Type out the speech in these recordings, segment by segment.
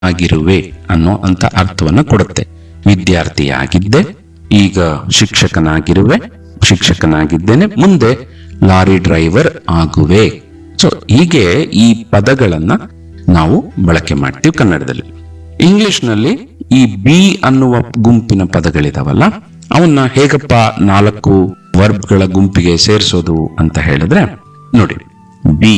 ಆಗಿರುವೆ ಅನ್ನೋ ಅಂತ ಅರ್ಥವನ್ನ ಕೊಡುತ್ತೆ. ವಿದ್ಯಾರ್ಥಿಯಾಗಿದ್ದೆ, ಈಗ ಶಿಕ್ಷಕನಾಗಿದ್ದೇನೆ, ಮುಂದೆ ಲಾರಿ ಡ್ರೈವರ್ ಆಗುವೆ. ಸೊ ಹೀಗೆ ಈ ಪದಗಳನ್ನ ನಾವು ಬಳಕೆ ಮಾಡ್ತೀವಿ ಕನ್ನಡದಲ್ಲಿ. ಇಂಗ್ಲಿಷ್ ನಲ್ಲಿ ಈ ಬಿ ಅನ್ನುವ ಗುಂಪಿನ ಪದಗಳಿದಾವಲ್ಲ, ಅವನ್ನ ಹೇಗಪ್ಪ 4 ವರ್ಬ್ಗಳ ಗುಂಪಿಗೆ ಸೇರಿಸೋದು ಅಂತ ಹೇಳಿದ್ರೆ ನೋಡಿ, B,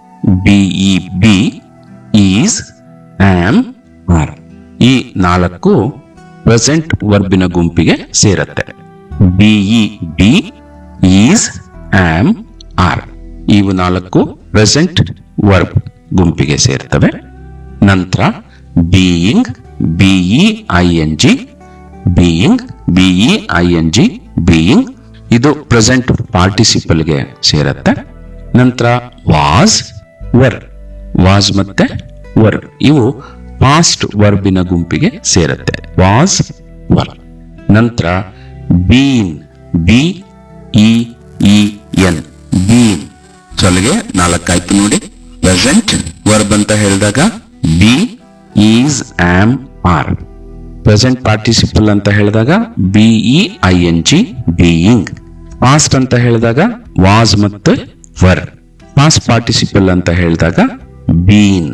BE, B, is, am, R ಈ 4 ಪ್ರೆಸೆಂಟ್ ವರ್ಬಿನ ಗುಂಪಿಗೆ ಸೇರತ್ತೆ. BE, B, is, am, R ಇವು 4 ಪ್ರೆಸೆಂಟ್ ವರ್ಬ್ ಗುಂಪಿಗೆ ಸೇರ್ತವೆ. ನಂತರ being, BE, ING, being, BE, ING, being ಇದು ಪ್ರೆಸೆಂಟ್ ಪಾರ್ಟಿಸಿಪಲ್ಗೆ ಸೇರತ್ತೆ. ನಂತರ ವಾಸ್, ವರ್, ವಾಸ್ ಮತ್ತೆ ವರ್ ಇವು ಪಾಸ್ಟ್ ವರ್ಬಿನ ಗುಂಪಿಗೆ ಸೇರತ್ತೆ. Was, var. ನಂತರ bean, B E N, bean. ಅಲ್ಲಿಗೆ 4 ಆಯ್ತು ನೋಡಿ. ಪ್ರೆಸೆಂಟ್ ವರ್ಬ್ ಅಂತ ಹೇಳಿದಾಗ B, is, am, R. Present participle ಅಂತ ಹೇಳಿದಾಗ ಬಿಇ, ಐಎನ್ಜಿ, ಬೀಯಿಂಗ್. ಪಾಸ್ಟ್ ಅಂತ ಹೇಳಿದಾಗ ವಾಸ್ ಮತ್ತು ವರ್. ಪಾಸ್ಟ್ ಪಾರ್ಟಿಸಿಪಲ್ ಅಂತ ಹೇಳಿದಾಗ ಬೀನ್,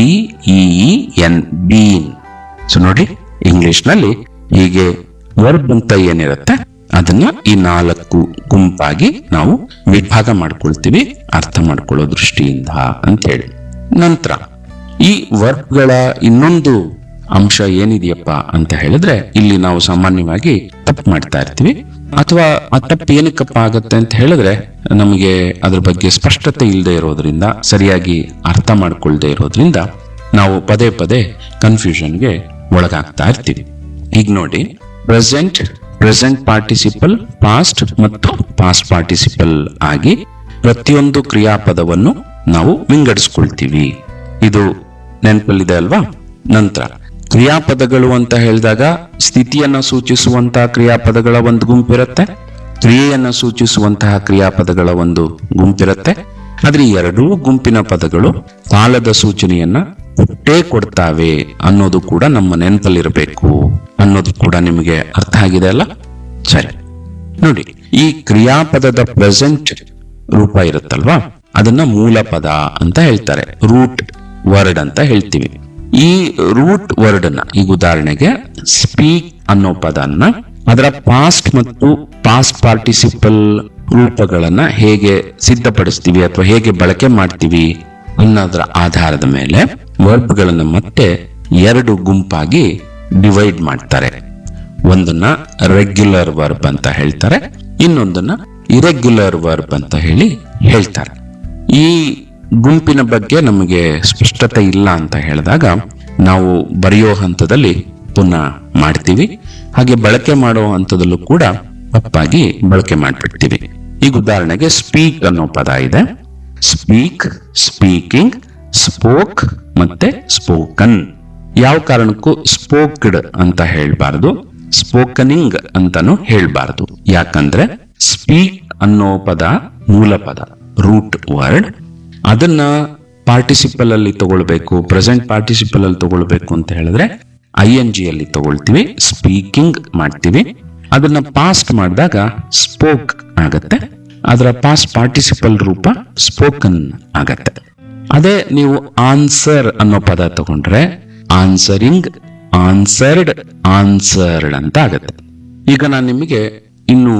ಬಿಇಎನ್, ಬೀನ್. ಸೊ ನೋಡಿ, ಇಂಗ್ಲಿಷ್ ನಲ್ಲಿ ಹೀಗೆ ವರ್ಬ್ ಅಂತ ಏನಿರುತ್ತೆ ಅದನ್ನ ಈ 4 ಗುಂಪಾಗಿ ನಾವು ವಿಭಾಗ ಮಾಡ್ಕೊಳ್ತೀವಿ ಅರ್ಥ ಮಾಡ್ಕೊಳ್ಳೋ ದೃಷ್ಟಿಯಿಂದ ಅಂತ ಹೇಳಿ. ನಂತರ ಈ ವರ್ಬ್ಗಳ ಇನ್ನೊಂದು ಅಂಶ ಏನಿದೆಯಪ್ಪ ಅಂತ ಹೇಳಿದ್ರೆ, ಇಲ್ಲಿ ನಾವು ಸಾಮಾನ್ಯವಾಗಿ ತಪ್ಪು ಮಾಡ್ತಾ ಇರ್ತೀವಿ. ಅಥವಾ ಆ ತಪ್ಪು ಏನಕ್ಕಪ್ಪ ಆಗತ್ತೆ ಅಂತ ಹೇಳಿದ್ರೆ, ನಮಗೆ ಅದ್ರ ಬಗ್ಗೆ ಸ್ಪಷ್ಟತೆ ಇಲ್ಲದೆ ಇರೋದ್ರಿಂದ, ಸರಿಯಾಗಿ ಅರ್ಥ ಮಾಡ್ಕೊಳ್ದೆ ಇರೋದ್ರಿಂದ ನಾವು ಪದೇ ಪದೇ ಕನ್ಫ್ಯೂಷನ್ಗೆ ಒಳಗಾಗ್ತಾ ಇರ್ತೀವಿ. ಈಗ ನೋಡಿ, ಪ್ರೆಸೆಂಟ್ ಪಾರ್ಟಿಸಿಪಲ್, ಪಾಸ್ಟ್ ಮತ್ತು ಪಾಸ್ಟ್ ಪಾರ್ಟಿಸಿಪಲ್ ಆಗಿ ಪ್ರತಿಯೊಂದು ಕ್ರಿಯಾಪದವನ್ನು ನಾವು ವಿಂಗಡಿಸ್ಕೊಳ್ತೀವಿ. ಇದು ನೆನಪಲ್ಲಿದೆ ಅಲ್ವಾ? ನಂತರ ಕ್ರಿಯಾಪದಗಳು ಅಂತ ಹೇಳಿದಾಗ ಸ್ಥಿತಿಯನ್ನ ಸೂಚಿಸುವಂತಹ ಕ್ರಿಯಾಪದಗಳ ಒಂದು ಗುಂಪಿರುತ್ತೆ, ಕ್ರಿಯೆಯನ್ನ ಸೂಚಿಸುವಂತಹ ಕ್ರಿಯಾಪದಗಳ ಒಂದು ಗುಂಪಿರುತ್ತೆ. ಆದ್ರೆ ಈ 2 ಗುಂಪಿನ ಪದಗಳು ಕಾಲದ ಸೂಚನೆಯನ್ನ ಕೊಟ್ಟೇ ಕೊಡ್ತಾವೆ ಅನ್ನೋದು ಕೂಡ ನಮ್ಮ ನೆನಪಲ್ಲಿರಬೇಕು ಅನ್ನೋದು ಕೂಡ ನಿಮಗೆ ಅರ್ಥ ಆಗಿದೆ ಅಲ್ಲ? ಸರಿ ನೋಡಿ, ಈ ಕ್ರಿಯಾಪದದ ಪ್ರೆಸೆಂಟ್ ರೂಪ ಇರುತ್ತಲ್ವಾ, ಅದನ್ನ ಮೂಲ ಪದ ಅಂತ ಹೇಳ್ತಾರೆ, ರೂಟ್ ವರ್ಡ್ ಅಂತ ಹೇಳ್ತೀವಿ. ಈ ರೂಟ್ ವರ್ಡ್ ಅನ್ನ, ಈಗ ಉದಾಹರಣೆಗೆ ಸ್ಪೀಕ್ ಅನ್ನೋ ಪದನ್ನ ಅದರ ಪಾಸ್ಟ್ ಮತ್ತು ಪಾಸ್ಟ್ ಪಾರ್ಟಿಸಿಪಲ್ ರೂಪಗಳನ್ನ ಹೇಗೆ ಸಿದ್ಧಪಡಿಸ್ತೀವಿ ಅಥವಾ ಹೇಗೆ ಬಳಕೆ ಮಾಡ್ತೀವಿ ಅನ್ನೋದರ ಆಧಾರದ ಮೇಲೆ ವರ್ಬ್ಗಳನ್ನ ಮತ್ತೆ 2 ಗುಂಪಾಗಿ ಡಿವೈಡ್ ಮಾಡ್ತಾರೆ. ಒಂದನ್ನ ರೆಗ್ಯುಲರ್ ವರ್ಬ್ ಅಂತ ಹೇಳ್ತಾರೆ, ಇನ್ನೊಂದನ್ನ ಇರೆಗ್ಯುಲರ್ ವರ್ಬ್ ಅಂತ ಹೇಳ್ತಾರೆ. ಈ ಗುಂಪಿನ ಬಗ್ಗೆ ನಮಗೆ ಸ್ಪಷ್ಟತೆ ಇಲ್ಲ ಅಂತ ಹೇಳಿದಾಗ ನಾವು ಬರೆಯೋ ಹಂತದಲ್ಲಿ ಪುನಃ ಮಾಡ್ತೀವಿ, ಹಾಗೆ ಬಳಕೆ ಮಾಡೋ ಹಂತದಲ್ಲೂ ಕೂಡ ತಪ್ಪಾಗಿ ಬಳಕೆ ಮಾಡ್ಬಿಡ್ತೀವಿ. ಈಗ ಉದಾಹರಣೆಗೆ ಸ್ಪೀಕ್ ಅನ್ನೋ ಪದ ಇದೆ. ಸ್ಪೀಕ್, ಸ್ಪೀಕಿಂಗ್, ಸ್ಪೋಕ್ ಮತ್ತೆ ಸ್ಪೋಕನ್. ಯಾವ ಕಾರಣಕ್ಕೂ ಸ್ಪೋಕ್ಡ್ ಅಂತ ಹೇಳ್ಬಾರ್ದು, ಸ್ಪೋಕನಿಂಗ್ ಅಂತಾನು ಹೇಳ್ಬಾರ್ದು. ಯಾಕಂದ್ರೆ ಸ್ಪೀಕ್ ಅನ್ನೋ ಪದ ಮೂಲ ಪದ, ರೂಟ್ ವರ್ಡ್. ಅದನ್ನ ಪಾರ್ಟಿಸಿಪಲ್ ಅಲ್ಲಿ ತಗೊಳ್ಬೇಕು, ಪ್ರೆಸೆಂಟ್ ಪಾರ್ಟಿಸಿಪಲ್ ಅಲ್ಲಿ ತಗೊಳ್ಬೇಕು ಅಂತ ಹೇಳಿದ್ರೆ ING ಅಲ್ಲಿ ತಗೊಳ್ತೀವಿ, ಸ್ಪೀಕಿಂಗ್ ಮಾಡ್ತೀವಿ. ಅದನ್ನ ಪಾಸ್ಟ್ ಮಾಡಿದಾಗ ಸ್ಪೋಕ್ ಆಗತ್ತೆ, ಅದರ ಪಾಸ್ಟ್ ಪಾರ್ಟಿಸಿಪಲ್ ರೂಪ ಸ್ಪೋಕನ್ ಆಗತ್ತೆ. ಅದೇ ನೀವು ಆನ್ಸರ್ ಅನ್ನೋ ಪದ ತಗೊಂಡ್ರೆ ಆನ್ಸರಿಂಗ್, ಆನ್ಸರ್ಡ್, ಆನ್ಸರ್ಡ್ ಅಂತ ಆಗತ್ತೆ. ಈಗ ನಾನು ನಿಮಗೆ ಇನ್ನು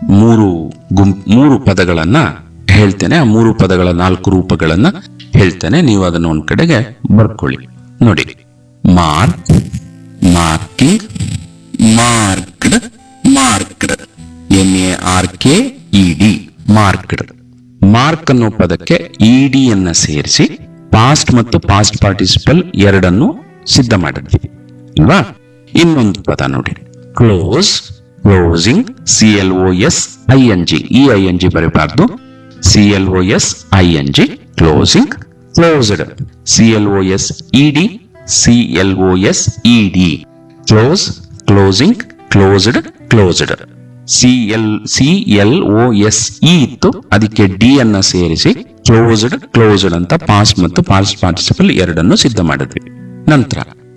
3 ಪದಗಳನ್ನ ಹೇಳ್ತೇನೆ. ಆ 3 ಪದಗಳ 4 ರೂಪಗಳನ್ನ ಹೇಳ್ತೇನೆ, ನೀವು ಅದನ್ನ ಒಂದ್ ಕಡೆಗೆ ಬರ್ಕೊಳ್ಳಿ. ನೋಡಿ, mark, marking, marked, marked, MARKED, marked. Mark ಅನ್ನೋ ಪದಕ್ಕೆ ED ಯನ್ನ ಸೇರಿಸಿ ಪಾಸ್ಟ್ ಮತ್ತು ಪಾಸ್ಟ್ ಪಾರ್ಟಿಸಿಪಲ್ 2 ಸಿದ್ಧ ಮಾಡಿದ್ವಿ ಅಲ್ವಾ? ಇನ್ನೊಂದು ಪದ ನೋಡಿ, ಕ್ಲೋಸ್, ಕ್ಲೋಸಿಂಗ್, CLOSING. ಈ ING ಬರೀಬಾರ್ದು, CLOSING, closing. Closed, CLOSED, CLOSED. Close, closing, closed, closed. CLOSE ಇತ್ತು, ಅದಕ್ಕೆ D ಅನ್ನ ಸೇರಿಸಿ ಕ್ಲೋಸ್ಡ್, ಕ್ಲೋಸ್ಡ್ ಅಂತ ಪಾಸ್ಟ್ ಮತ್ತು ಪಾಸ್ಟ್ ಪಾರ್ಟಿಸಿಪಲ್ 2 ಸಿದ್ಧ ಮಾಡಿದ್ವಿ. ನಂತರ